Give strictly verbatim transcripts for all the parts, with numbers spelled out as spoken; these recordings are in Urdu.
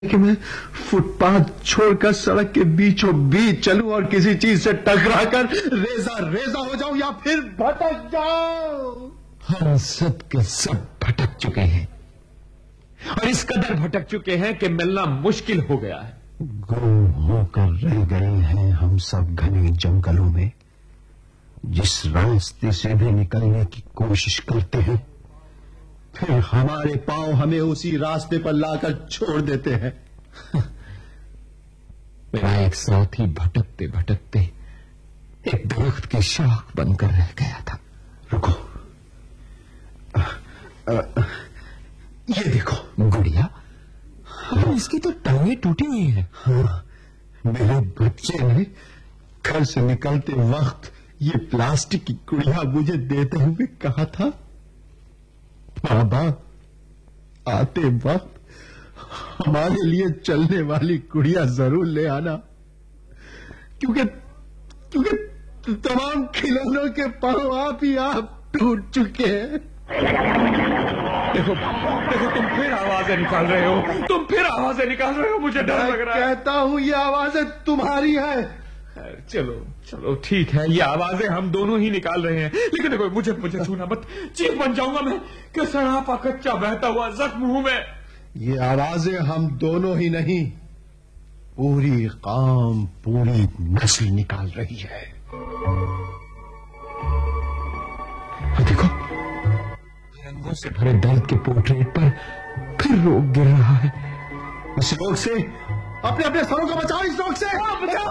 کہ میں فٹ پاتھ چھوڑ کر سڑک کے بیچوں بیچ چلوں اور کسی چیز سے ٹکرا کر ریزہ ریزہ ہو جاؤں یا پھر بھٹک جاؤں. ہم سب کے سب بھٹک چکے ہیں اور اس قدر بھٹک چکے ہیں کہ ملنا مشکل ہو گیا ہے. گم ہو کر رہ گئے ہیں ہم سب گھنے جنگلوں میں. جس راستے سے بھی نکلنے کی کوشش کرتے ہیں پھر ہمارے پاؤں ہمیں اسی راستے پر لا کر چھوڑ دیتے ہیں. میرا ایک ساتھی بھٹکتے بھٹکتے ایک درخت کی شاخ بن کر رہ گیا تھا. رکو، آ, آ, یہ دیکھو گڑیا، اس کی تو ٹانگیں ٹوٹی ہوئی ہیں. ہاں، میرے بچے نے گھر سے نکلتے وقت یہ پلاسٹک کی گڑیا مجھے دیتے ہوئے کہا تھا، بابا آتے وقت ہمارے لیے چلنے والی گڑیا ضرور لے آنا، کیونکہ کیونکہ تمام کھلونوں کے پاؤں آپ ہی آپ ٹوٹ چکے ہیں. دیکھو دیکھو تم پھر آوازیں نکال رہے ہو تم پھر آوازیں نکال رہے ہو مجھے ڈر لگ رہا ہے. کہتا ہوں یہ آوازیں تمہاری ہیں. چلو چلو ٹھیک ہے، یہ آوازیں ہم دونوں ہی نکال رہے ہیں، لیکن دیکھو مجھے مجھے چھونا مت، چیخ بن جاؤں گا میں کہ سراپا کچا بہتا ہوا زخم ہوں میں. یہ آوازیں ہم دونوں ہی نہیں، پوری قوم پوری نسل نکال رہی ہے. دیکھو رنگوں سے بھرے درد کے پورٹریٹ پر پھر روگ گر رہا ہے. اس روگ سے اپنے اپنے سروں کو بچاؤ، اس روگ سے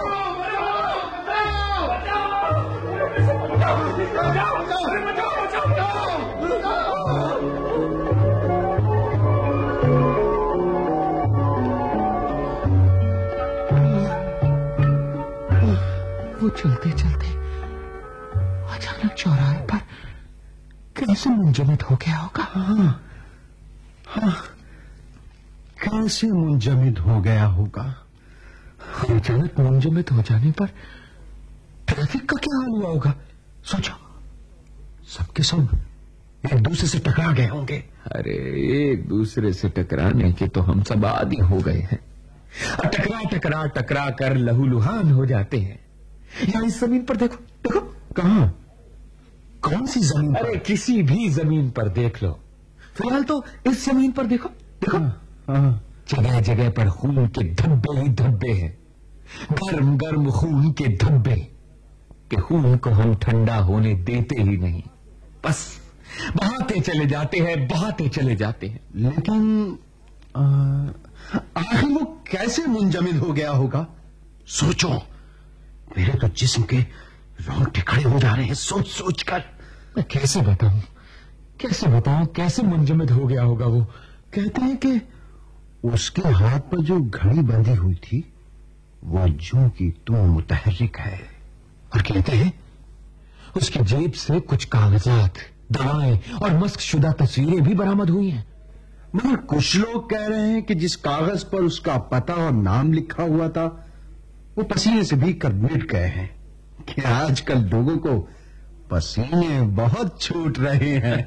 وہ چلتے چلتے اچانک چوراہے پر کیسے منجمد ہو گیا ہوگا. ہاں ہاں کیسے منجمد ہو گیا ہوگا. اچانک منجمد ہو جانے پر ٹریفک کا کیا حال ہوا ہوگا. سوچو، سب کے سب ایک دوسرے سے ٹکرا گئے ہوں گے. ارے ایک دوسرے سے ٹکرانے کے تو ہم سب عادی ہو گئے ہیں، اور ٹکرا ٹکرا ٹکرا کر لہو لہان ہو جاتے ہیں. یہاں اس زمین پر دیکھو دیکھو. کہاں؟ کون سی زمین پر؟ ارے کسی بھی زمین پر دیکھ لو، فی الحال تو اس زمین پر دیکھو دیکھو. ہاں، جگہ جگہ پر خون کے دھبے ہی دھبے ہیں، گرم گرم خون کے دھبے کہ خون کو ہم ٹھنڈا ہونے دیتے ہی نہیں، بس بہاتے چلے جاتے ہیں بہاتے چلے جاتے ہیں. لیکن آخر وہ کیسے منجمد ہو گیا ہوگا؟ سوچو، میرے تو جسم کے رونگٹے کھڑے ہو جا رہے ہیں سوچ سوچ کر. میں کیسے بتاؤں کیسے بتاؤں کیسے منجمد ہو گیا ہوگا وہ. کہتے ہیں کہ اس کے ہاتھ پر جو گھڑی بندھی ہوئی تھی وہ جوں کی توں متحرک ہے، اور کہتے ہیں اس کی جیب سے کچھ کاغذات، دوائیں اور مسخ شدہ تصویریں بھی برآمد ہوئی ہیں. مگر کچھ لوگ کہہ رہے ہیں کہ جس کاغذ پر اس کا پتہ اور نام لکھا ہوا تھا وہ پسینے سے بھیگ کر مٹ گئے ہیں، کہ آج کل لوگوں کو پسینے بہت چھوٹ رہے ہیں.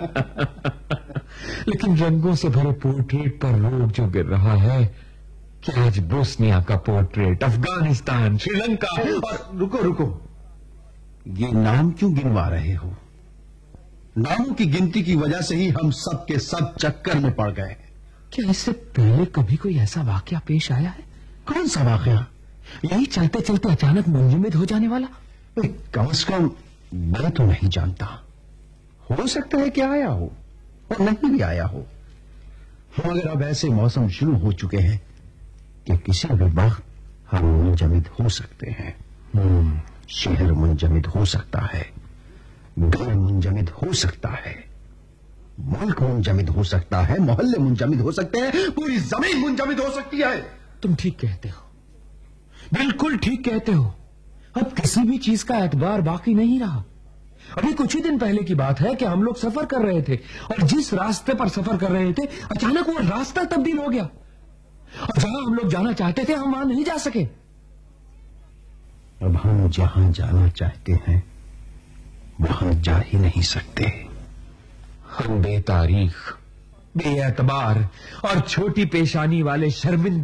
لیکن رنگوں سے بھرے پورٹریٹ پر روگ جو گر رہا ہے کہ آج بوسنیا کا پورٹریٹ، افغانستان، شری لنکا اور رکو رکو یہ نام کیوں گنوا رہے ہو؟ ناموں کی گنتی کی وجہ سے ہی ہم سب کے سب چکر میں پڑ گئے. کیا اس سے پہلے کبھی کوئی ایسا واقعہ پیش آیا ہے؟ کون سا واقعہ؟ یہی چلتے چلتے اچانک منجمد ہو جانے والا. کم از کم میں تو نہیں جانتا. ہو سکتا ہے کہ آیا ہو اور نہیں بھی آیا ہو، مگر اب ایسے موسم شروع ہو چکے ہیں کہ کسی بھی وقت ہم منجمد ہو سکتے ہیں. شہر منجمد ہو سکتا ہے، گھر منجمد ہو سکتا ہے، ملک منجمد ہو سکتا ہے، محلے منجمد ہو سکتے ہیں، پوری زمین منجمد ہو سکتی ہے. تم ٹھیک کہتے ہو، بالکل ٹھیک کہتے ہو. اب کسی بھی چیز کا اعتبار باقی نہیں رہا. ابھی کچھ ہی دن پہلے کی بات ہے کہ ہم لوگ سفر کر رہے تھے اور جس راستے پر سفر کر رہے تھے اچانک وہ راستہ تبدیل ہو گیا، اور جہاں ہم لوگ جانا چاہتے تھے ہم وہاں نہیں جا سکے. اب ہم جہاں جانا چاہتے ہیں وہاں جا ہی نہیں سکتے. ہم بے تاریخ بے اعتبار اور چھوٹی پیشانی والے شرمندہ